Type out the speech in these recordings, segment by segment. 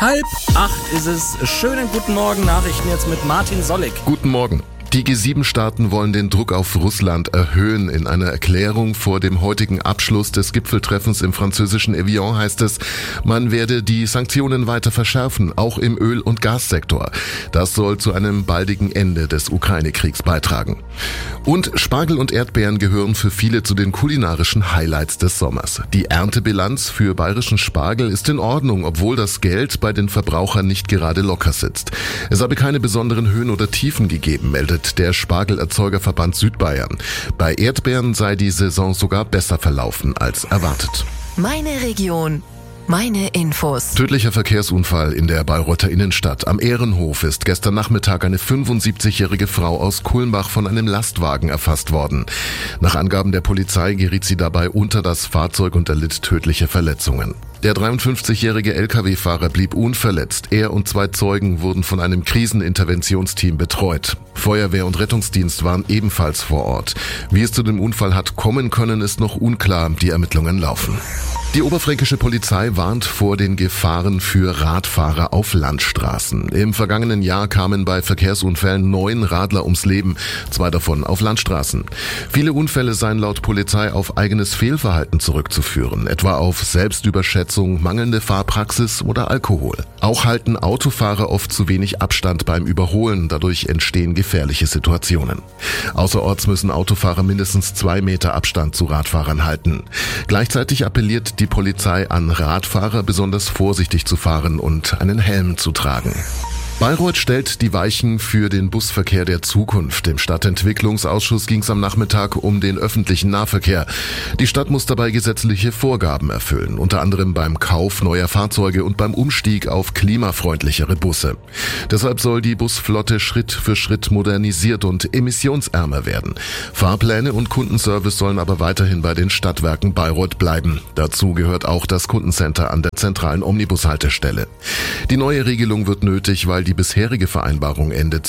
7:30 ist es. Schönen guten Morgen, Nachrichten jetzt mit Martin Sollig. Guten Morgen. Die G7-Staaten wollen den Druck auf Russland erhöhen. In einer Erklärung vor dem heutigen Abschluss des Gipfeltreffens im französischen Evian heißt es, man werde die Sanktionen weiter verschärfen, auch im Öl- und Gassektor. Das soll zu einem baldigen Ende des Ukraine-Kriegs beitragen. Und Spargel und Erdbeeren gehören für viele zu den kulinarischen Highlights des Sommers. Die Erntebilanz für bayerischen Spargel ist in Ordnung, obwohl das Geld bei den Verbrauchern nicht gerade locker sitzt. Es habe keine besonderen Höhen oder Tiefen gegeben, meldet der Spargelerzeugerverband Südbayern. Bei Erdbeeren sei die Saison sogar besser verlaufen als erwartet. Meine Region. Meine Infos. Tödlicher Verkehrsunfall in der Bayreuther Innenstadt. Am Ehrenhof ist gestern Nachmittag eine 75-jährige Frau aus Kulmbach von einem Lastwagen erfasst worden. Nach Angaben der Polizei geriet sie dabei unter das Fahrzeug und erlitt tödliche Verletzungen. Der 53-jährige Lkw-Fahrer blieb unverletzt. Er und 2 Zeugen wurden von einem Kriseninterventionsteam betreut. Feuerwehr und Rettungsdienst waren ebenfalls vor Ort. Wie es zu dem Unfall hat kommen können, ist noch unklar. Die Ermittlungen laufen. Die oberfränkische Polizei warnt vor den Gefahren für Radfahrer auf Landstraßen. Im vergangenen Jahr kamen bei Verkehrsunfällen 9 Radler ums Leben, 2 davon auf Landstraßen. Viele Unfälle seien laut Polizei auf eigenes Fehlverhalten zurückzuführen, etwa auf Selbstüberschätzung, mangelnde Fahrpraxis oder Alkohol. Auch halten Autofahrer oft zu wenig Abstand beim Überholen, dadurch entstehen gefährliche Situationen. Außerorts müssen Autofahrer mindestens 2 Meter Abstand zu Radfahrern halten. Gleichzeitig appelliert die Polizei an Radfahrer, besonders vorsichtig zu fahren und einen Helm zu tragen. Bayreuth stellt die Weichen für den Busverkehr der Zukunft. Im Stadtentwicklungsausschuss ging es am Nachmittag um den öffentlichen Nahverkehr. Die Stadt muss dabei gesetzliche Vorgaben erfüllen, unter anderem beim Kauf neuer Fahrzeuge und beim Umstieg auf klimafreundlichere Busse. Deshalb soll die Busflotte Schritt für Schritt modernisiert und emissionsärmer werden. Fahrpläne und Kundenservice sollen aber weiterhin bei den Stadtwerken Bayreuth bleiben. Dazu gehört auch das Kundencenter an der zentralen Omnibushaltestelle. Die neue Regelung wird nötig, weil die bisherige Vereinbarung Ende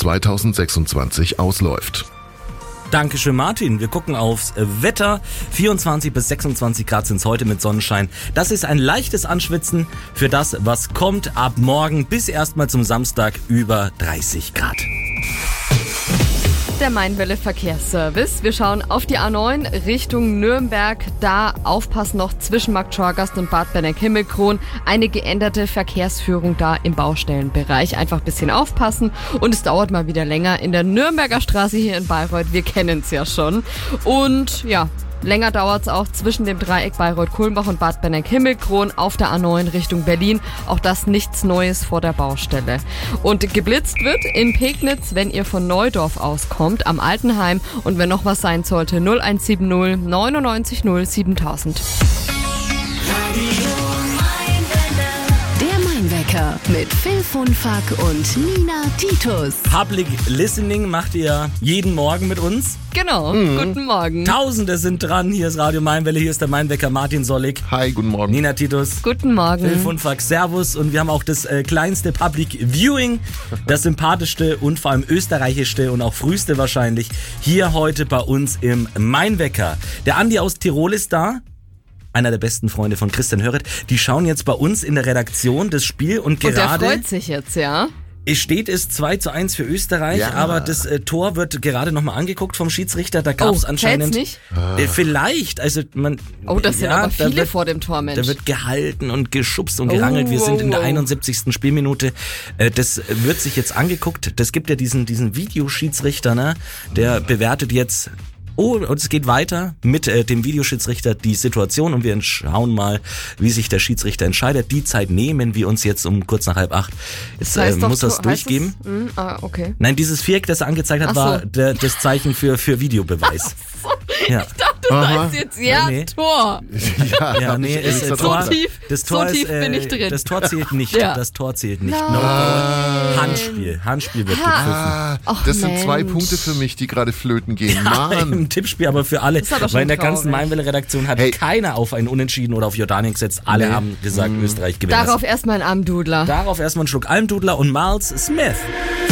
2026 ausläuft. Dankeschön, Martin. Wir gucken aufs Wetter. 24 bis 26 Grad sind es heute mit Sonnenschein. Das ist ein leichtes Anschwitzen für das, was kommt. Ab morgen bis erstmal zum Samstag über 30 Grad. Der Mainwelle Verkehrsservice. Wir schauen auf die A9 Richtung Nürnberg. Da aufpassen noch zwischen Markt Schorgast und Bad Benneck-Himmelkron. Eine geänderte Verkehrsführung da im Baustellenbereich. Einfach ein bisschen aufpassen und es dauert mal wieder länger in der Nürnberger Straße hier in Bayreuth. Wir kennen es ja schon. Und ja, länger dauert es auch zwischen dem Dreieck Bayreuth-Kulmbach und Bad Benneck-Himmelkron auf der A9 Richtung Berlin. Auch das nichts Neues vor der Baustelle. Und geblitzt wird in Pegnitz, wenn ihr von Neudorf auskommt, am Altenheim. Und wenn noch was sein sollte, 0170 99 0 7000. Wecker mit Phil Funfack und Nina Titus. Public Listening macht ihr jeden Morgen mit uns. Genau, Guten Morgen. Tausende sind dran. Hier ist Radio Mainwelle, hier ist der Mainwecker Martin Sollig. Hi, guten Morgen. Nina Titus. Guten Morgen. Phil Funfack, Servus. Und wir haben auch das kleinste Public Viewing, das sympathischste und vor allem österreichischste und auch früheste wahrscheinlich, hier heute bei uns im Mainwecker. Der Andi aus Tirol ist da. Einer der besten Freunde von Christian Hörret. Die schauen jetzt bei uns in der Redaktion das Spiel und gerade... Und der freut sich jetzt, ja? Es steht 2:1 für Österreich, ja. Aber das Tor wird gerade nochmal angeguckt vom Schiedsrichter. Da gab es anscheinend... nicht? Vielleicht, also man... das sind aber viele vor dem Tor, Mensch. Da wird gehalten und geschubst und gerangelt. Wir sind in der 71. Spielminute. Das wird sich jetzt angeguckt. Das gibt ja diesen Videoschiedsrichter, ne? Der bewertet jetzt... und es geht weiter mit dem Videoschiedsrichter die Situation und wir schauen mal, wie sich der Schiedsrichter entscheidet. Die Zeit nehmen wir uns jetzt um kurz nach 7:30. Jetzt das heißt muss das durchgeben. Okay. Nein, dieses Viereck, das er angezeigt hat, war das Zeichen für Videobeweis. Ja. Ich dachte, das heißt jetzt Tor. Das Tor bin ich drin. Das Tor zählt nicht. Ja. Das Tor zählt nicht. No goal. Handspiel wird gepfiffen. Das sind 2 Punkte für mich, die gerade flöten gehen. Mann. Im Tippspiel, aber für alle. Weil in der ganzen traurig. Mainwelle-Redaktion hat keiner auf einen Unentschieden oder auf Jordanien gesetzt. Alle haben gesagt, Österreich gewinnt. Darauf erstmal ein Almdudler. Darauf erstmal ein Schluck Almdudler und Miles Smith.